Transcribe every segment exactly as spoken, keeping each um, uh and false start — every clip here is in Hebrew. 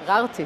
ררתי.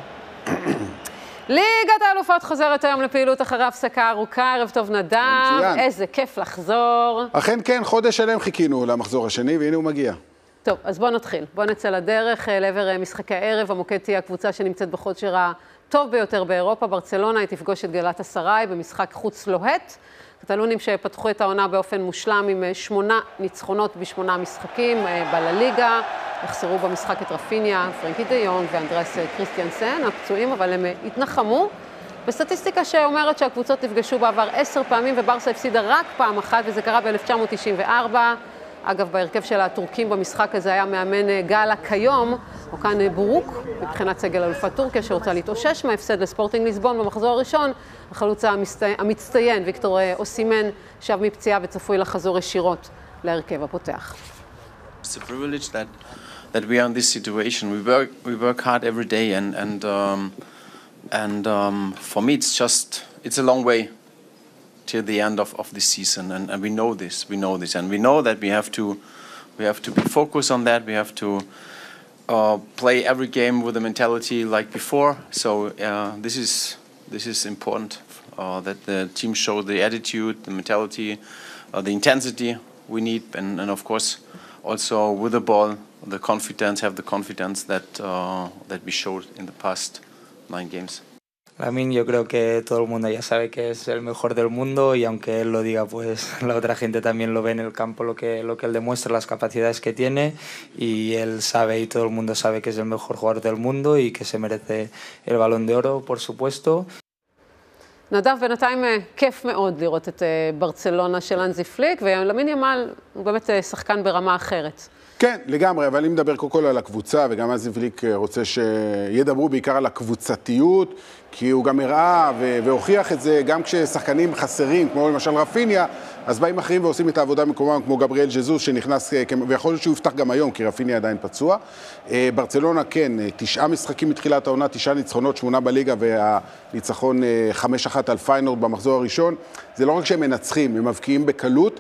ליגת האלופות חוזרת היום לפעילות אחרי הפסקה ארוכה. ערב טוב נדב, איזה כיף לחזור. אכן כן, חודש שלם חיכינו למחזור השני, והנה הוא מגיע. טוב, אז בוא נתחיל. בוא נצא לדרך לעבר משחקי הערב. המוקד תהיה הקבוצה שנמצאת בחודש הטוב ביותר באירופה. ברצלונה היא תפגוש את גלאטסראי במשחק חוץ לוהט. קטלונים שפתחו את העונה באופן מושלם עם שמונה ניצחונות בשמונה משחקים בלליגה. יחסרו במשחק את רפיניה, פרנקי דה יונג ואנדרס קריסטיאנסן, הפצועים, אבל הם התנחמו. בסטטיסטיקה שאומרת שהקבוצות נפגשו בעבר עשר פעמים וברסה הפסידה רק פעם אחת, וזה קרה ב-אלף תשע מאות תשעים וארבע. אגב, בהרכב של הטורקים במשחק הזה היה מאמן גאלה כיום, או כאן בורוק, מבחינת סגל אלופת טורקיה, שרוצה להתאושש מהפסד לספורטינג ליסבון במחזור הראשון. החלוץ המצטיין, ויקטור אוסימן, שב מפציעה וצפוי לחזור ישירות להרכב הפותח. It's a privilege that that we are in this situation. We work we work hard every day, and and um, and um, for me it's just it's a long way till the end of of this season, and and we know this. We know this, and we know that we have to we have to be focused on that. We have to uh, play every game with a mentality like before. So uh, this is this is important uh, that the team show the attitude, the mentality, uh, the intensity we need, and and of course. Also with the ball, the confidence, have the confidence that uh, that we showed in the past nine games. Lamine, yo creo que todo el mundo ya sabe que es el mejor del mundo y aunque él lo diga, pues la otra gente también lo ve en el campo, lo que lo que él demuestra, las capacidades que tiene, y él sabe y todo el mundo sabe que es el mejor jugador del mundo y que se merece el Balón de Oro, por supuesto. נדב, בינתיים כיף מאוד לראות את ברצלונה של אנזי פליק, ולמין ימל הוא באמת שחקן ברמה אחרת. כן, לגמרי, אבל אם נדבר כל כל על הקבוצה, וגם אנזי פליק רוצה שידברו בעיקר על הקבוצתיות, כי הוא גם הראה והוכיח את זה, גם כששחקנים חסרים, כמו למשל רפיניה, אז באים אחרים ועושים את העבודה מקומם, כמו גבריאל ג'זוס, שנכנס, ויכול להיות שהוא יפתח גם היום, כי רפיניה עדיין פצוע. ברצלונה, כן, תשעה משחקים מתחילת העונה, תשעה ניצחונות, שמונה בליגה, והניצחון חמש אחת על פיינורד במחזור הראשון. זה לא רק שהם מנצחים, הם מבקיעים בקלות,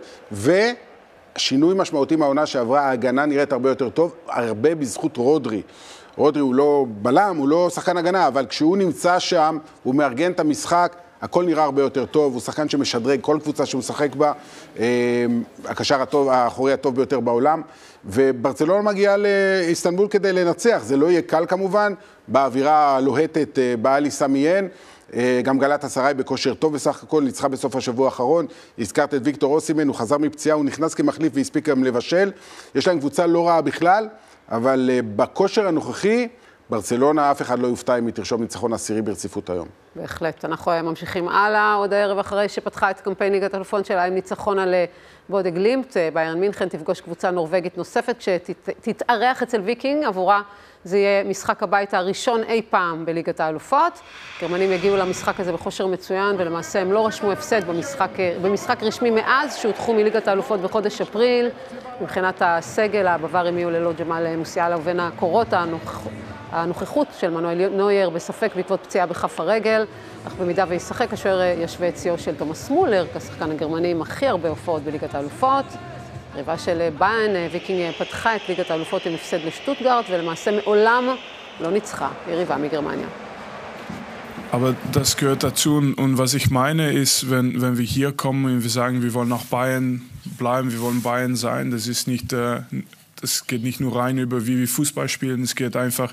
ושינוי משמעותי מהעונה שעברה, ההגנה נראית הרבה יותר טוב, הרבה בזכות רודרי. רודרי הוא לא בלם, הוא לא שחקן הגנה, אבל כשהוא נמצא שם, הוא מארגן את המשחק, הכל נראה הרבה יותר טוב, הוא שחקן שמשדרג כל קבוצה שהוא משחק בה, הקשר הטוב, האחורי הטוב ביותר בעולם, וברצלונה מגיעה לאיסטנבול כדי לנצח, זה לא יהיה קל כמובן, באווירה הלוהטת באלי סמיין, גם גלאטסראי בכושר טוב בסך הכל, ניצחה בסוף השבוע האחרון, הזכרת את ויקטור אוסימן, הוא חזר מפציעה, הוא נכנס כמחליף והספיק גם לבשל, יש להם קבוצה לא רעה בכלל, אבל בכושר הנוכחי, ברצלונה, אף אחד לא יופתע אם היא תרשום ניצחון עשירי ברציפות היום. בהחלט, אנחנו ממשיכים הלאה, עוד הערב אחרי שפתחה את קמפיין ליגת האלופות שלה עם ניצחון על בודה גלימפט, ביירן מינכן תפגוש קבוצה נורווגית נוספת שתתארח אצל ויקינג, עבורה זה יהיה משחק הבית הראשון אי פעם בליגת האלופות. גרמנים יגיעו למשחק הזה בחושר מצוין, ולמעשה הם לא רשמו הפסד במשחק, במשחק רשמי מאז שהודחו מליגת האלופות בחודש אפריל. מבחינת הסגל, הבווארים יהיו ללא ג'מאל מוסיאלה ובין הקורות הנוכח... הנוכחות של מנואל נוייר בספק בעקבות פציעה בכף הרגל, אך במידה וישחק השוער ישווה את שיאו של תומאס מולר, כשחקן הגרמני עם הכי הרבה הופעות בליגת האלופות. ריבה של ביירן, ויקינג פתחה את ליגת האלופות עם הפסד לשטוטגארט, ולמעשה מעולם לא ניצחה יריבה מגרמניה. Aber das gehört dazu und, und was ich meine ist, wenn, wenn wir hier kommen und wir sagen, wir wollen nach Bayern bleiben, wir wollen Bayern sein, das ist nicht, äh, das geht nicht nur rein über wie wir Fußball spielen, es geht einfach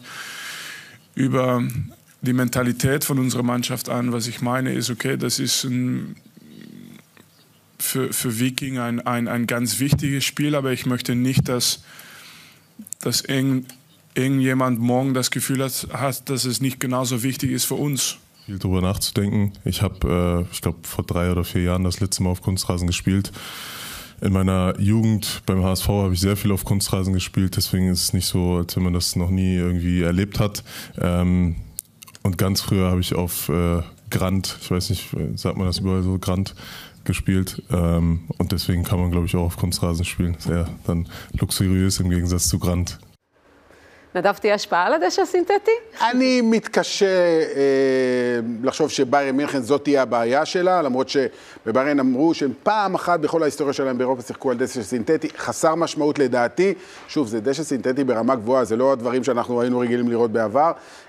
über die Mentalität von unserer Mannschaft an. Was ich meine ist, okay, das ist ein, für, für Viking ein, ein, ein ganz wichtiges Spiel, aber ich möchte nicht, dass, dass irgend, irgendjemand morgen das Gefühl hat, hat, dass es nicht genauso wichtig ist für uns. Viel drüber nachzudenken. Ich habe, äh, ich glaube, vor drei oder vier Jahren das letzte Mal auf Kunstrasen gespielt. In meiner Jugend beim H S V habe ich sehr viel auf Kunstrasen gespielt, deswegen ist es nicht so, als wenn man das noch nie irgendwie erlebt hat. Ähm, und ganz früher habe ich auf äh, Grand, ich weiß nicht, sagt man das überall so, Grand gespielt. Ähm, und deswegen kann man, glaube ich, auch auf Kunstrasen spielen. Sehr dann luxuriös im Gegensatz zu Grand. נדב, תהיה השפעה על הדשא הסינתטי? אני מתקשה אה, לחשוב שביירן מינכן זאת תהיה הבעיה שלה, למרות שבביירן אמרו שהם פעם אחת בכל ההיסטוריה שלהם באירופה שיחקו על דשא סינתטי, חסר משמעות לדעתי. שוב, זה דשא סינתטי ברמה גבוהה, זה לא הדברים שאנחנו היינו רגילים לראות בעבר.